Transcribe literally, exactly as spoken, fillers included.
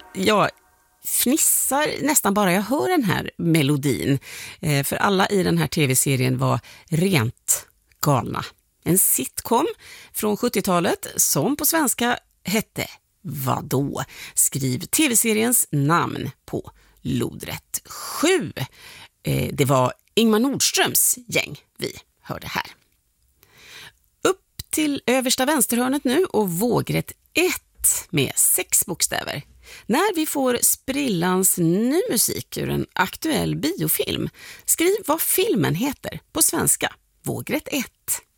jag fnissar nästan bara jag hör den här melodin. Eh, för alla i den här tv-serien var rent galna. En sitcom från sjuttiotalet som på svenska hette Vadå? Skriv tv-seriens namn på lodrätt sju. Eh, det var Ingmar Nordströms gäng vi hörde här. Upp till översta vänsterhörnet nu och vågrätt ett med sex bokstäver. När vi får sprillans ny musik ur en aktuell biofilm, skriv vad filmen heter på svenska. Vågrätt ett.